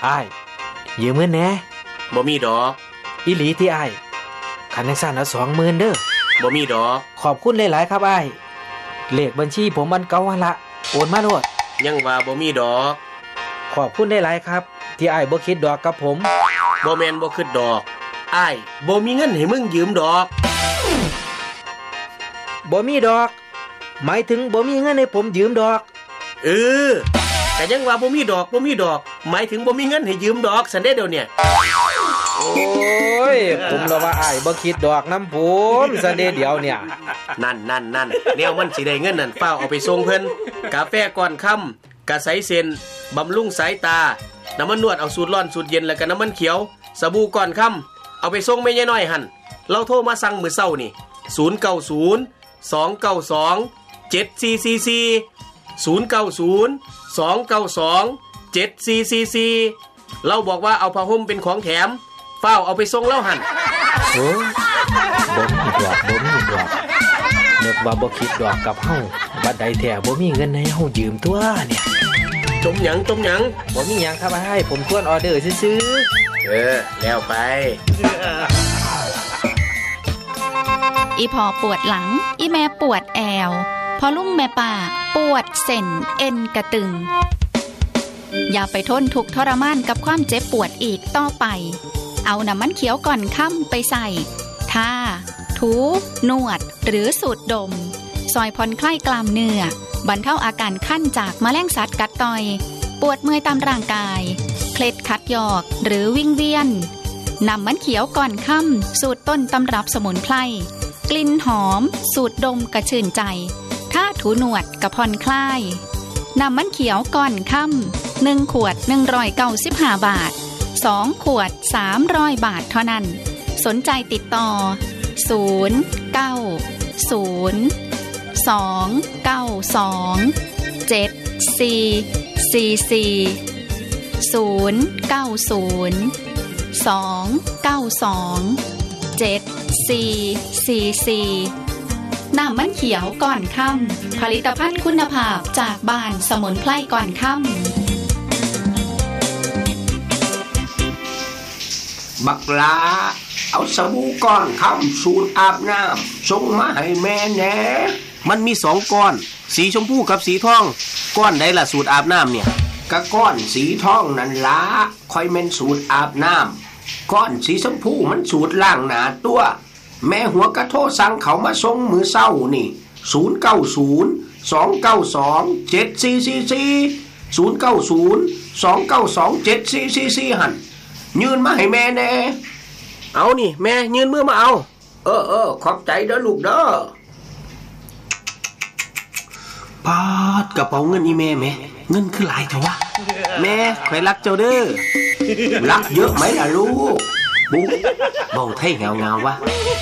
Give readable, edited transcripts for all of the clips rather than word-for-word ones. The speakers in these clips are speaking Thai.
อ้ายยืมเงินแหน่บ่มีดอกอีหลีที่อ้ายคันจังซั่นเอา20,000เด้อบ่มีดอกขอบคุณหลายๆครับอ้ายเลขบัญชีผมมันเก่าหั่นละโอนมาโลดยังว่าบ่มีดอกขอบคุณหลายๆครับที่อ้ายบ่คิดดอกกับผมบ่แม่นบ่คิดดอกอ้ายบ่มีเงินให้มึงยืมดอกบ่มีดอกหมายถึงบ่มีเงินให้ผมยืมดอกแต่ยังว่าบ่มีดอกหมายถึงบ่มีเงินให้ยืมดอกซั่นเด้เดี๋ยวเนี่ยโอ้ยผมละว่าอ้ายบ่คิดดอกนำผมซั่นเด้เดี๋ยวเนี่ยนั่นแนวมันสิได้เงินนั่นเฝ้าเอาไปส่งเพิ่นกาแฟก่อนค่ำกะใสเส้นบำรุงสายตาน้ำมันนวดเอาสูตรร้อนสูตรเย็นแล้วก็น้ำมันเขียวสบู่ก่อนค่ำเอาไปส่งแม่ยายน้อยหั่นเราโทรมาสั่งมื้อเช้านี่090-292-7444 เราบอกว่าเอาผ้าห่มเป็นของแถมเฝ้าเอาไปส่งเล่าหั่นโอ้บ่มีดอกนึกว่าบ่คิดดอกกับเฮาบัดใดแท้บ่มีเงินให้เฮายืมตัวเนี่ยจมหยังบ่มีหยังครับอ้ายผมทวนออเดอร์ซื่อๆแล้วไปอีพ่อปวดหลังอีแม่ปวดแอวพอลุงแม่ป้าปวดเส้นเอ็นกระตึงอย่าไปทนทุกข์ทรมานกับความเจ็บปวดอีกต่อไปเอาน้ำมันเขียวก่อนค่ำไปใส่ทาถูนวดหรือสูดดมซอยผ่อนคลายกล้ามเนื้อบรรเทาอาการคันจากแมลงสัตว์กัดต่อยปวดเมื่อยตามร่างกายเคล็ดขัดยอกหรือวิงเวียนน้ำมันเขียวก่อนค่ำสูตรต้นตำรับสมุนไพรกลิ่นหอมสูดดมกระชื่นใจถ้าถูหนวดกระผ่อนคลายน้ำมันเขียวก่อนค่ำ1 ขวด195 บาท2 ขวด300 บาทเท่านั้นสนใจติดต่อน้ำมันเขียวก่อนค่ำผลิตภัณฑ์คุณภาพจากบ้านสมุนไพรก่อนค่ำบักลาเอาสบู่ก้อนค่ำสูตรอาบน้ำส่งมาให้แม่แหน่มันมี2ก้อนสีชมพูกับสีทองก้อนใดล่ะสูตรอาบน้ำเนี่ยกะก้อนสีทองนั่นล่ะค่อยแม่นสูตรอาบน้ำก้อนสีชมพูมันสูตรล้างหน้าตัวแม่หัวกะโทรสั่งเขามาส่งมื้อเช้านี่090-292-7444 หั่นยืนมาให้แม่แน่เอานี่แม่ยืนมือมาเอาขอบใจเด้อลูกเด้อปาดกระเป๋าเงินอีแม่แม่เงินคือหลายเถอะวะแม่ข่อยรักเจ้าเด้อรักเยอะไหมล่ะลูกบุ๊เบาไทยเงาๆวะ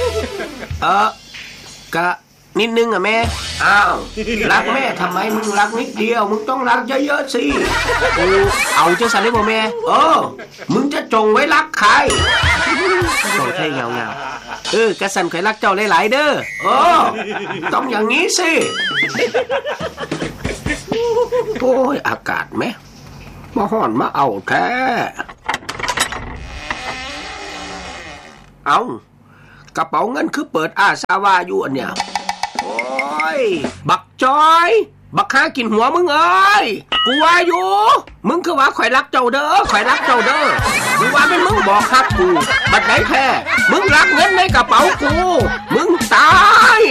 กะนิดนึงอ่ะแม่อ้าวรักแม่ทำไมมึงรักนิดเดียวมึงต้องรักเยอะๆสิเอาจังซั่นได้บ่แม่มึงจะจงไว้รักใครเบาไทยเงาๆกะสั่นข่อยรักเจ้าหลายๆเด้อต้องอย่างนี้สิโอ้ยอากาศแม่มาฮ้อนมาเอาแท้เอากระเป๋าเงินคือเปิดอาซาวาอยู่อันเนี่ยโอ้ยบักจอยบักหากินหัวมึงเอ้ยกูว่าอยู่มึงคือว่าข่อยรักเจ้าเด้อกูว่าเป็นมึงบอกฮักกูบัดไหนแท้มึงรักเงินในกระเป๋ากูมึงตาย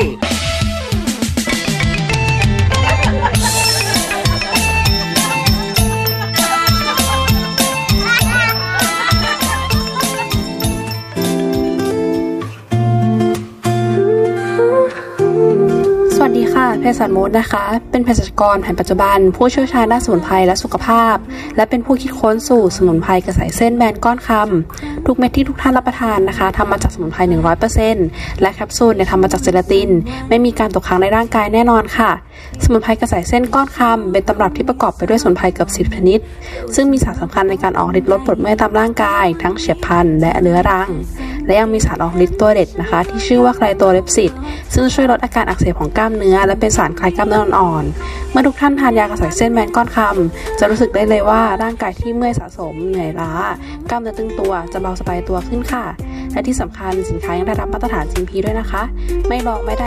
สวัสดีค่ะเภสัชโมดนะคะเป็นเภสัชกรแผนปัจจุบันผู้เชี่ยวชาญด้านสมุนไพรและสุขภาพและเป็นผู้คิดค้นสูตรสมุนไพรกระสายเส้นแบนก้อนคำทุกเม็ดที่ทุกท่านรับประทานนะคะทำมาจากสมุนไพร 100% และแคปซูลเนี่ยทำมาจากเจลาตินไม่มีการตกค้างในร่างกายแน่นอนค่ะสมุนไพรกระสายเส้นก้อนคำเป็นตำรับที่ประกอบไปด้วยสมุนไพรเกือบ10ชนิดซึ่งมีสารสำคัญในการออกฤทธิ์ลดปวดเมื่อยตามร่างกายทั้งเฉียบพลันและเรื้อรังและยังมีสารออกฤทธิ์ตัวเด็ดนะคะที่ชื่อว่าไคลโตเลปซิดซึ่งช่วยลดอาการอักเสบของกล้ามเนื้อและเป็นสารคลายกล้ามเนื้ออ่อนๆเมื่อทุกท่านทานยากระสายเส้นแมนก้อนคำจะรู้สึกได้เลยว่าร่างกายที่เมื่อยสะสมเหนื่อยล้ากล้ามเนื้อตึงตัวจะเบาสบายตัวขึ้นค่ะและที่สำคัญสินค้ายังได้รับมาตรฐาน GMP ด้วยนะคะไม่ลองไม่ได้